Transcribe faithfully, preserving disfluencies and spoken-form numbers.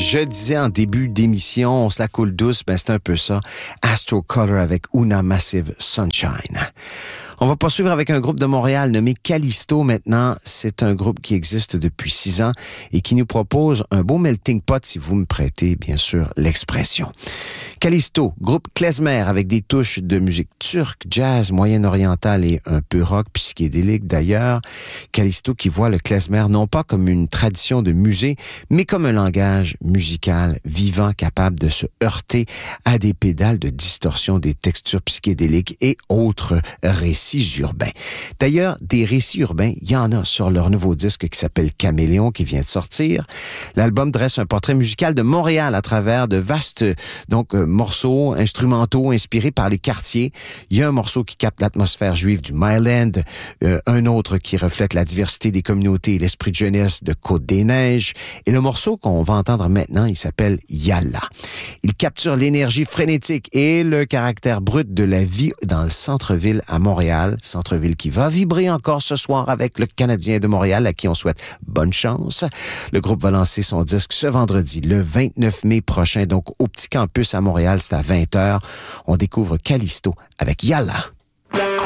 Je disais en début d'émission, on se la coule douce, ben c'est un peu ça. Astrocolor avec Una Massive Sunshine. On va poursuivre avec un groupe de Montréal nommé Callisto maintenant. C'est un groupe qui existe depuis six ans et qui nous propose un beau melting pot, si vous me prêtez bien sûr l'expression. Callisto, groupe klezmer avec des touches de musique turque, jazz, moyen-orientale et un peu rock, psychédélique d'ailleurs. Callisto qui voit le klezmer non pas comme une tradition de musée, mais comme un langage musical vivant capable de se heurter à des pédales de distorsion des textures psychédéliques et autres récits urbains. D'ailleurs, des récits urbains, il y en a sur leur nouveau disque qui s'appelle Caméléon, qui vient de sortir. L'album dresse un portrait musical de Montréal à travers de vastes donc euh, morceaux instrumentaux inspirés par les quartiers. Il y a un morceau qui capte l'atmosphère juive du Myland, euh, un autre qui reflète la diversité des communautés et l'esprit de jeunesse de Côte-des-Neiges. Et le morceau qu'on va entendre maintenant, il s'appelle Yalla. Il capture l'énergie frénétique et le caractère brut de la vie dans le centre-ville à Montréal. Centre-ville qui va vibrer encore ce soir avec le Canadien de Montréal, à qui on souhaite bonne chance. Le groupe va lancer son disque ce vendredi, le vingt-neuf mai prochain, donc au Petit Campus à Montréal, c'est à vingt heures. On découvre Callisto avec Yalla.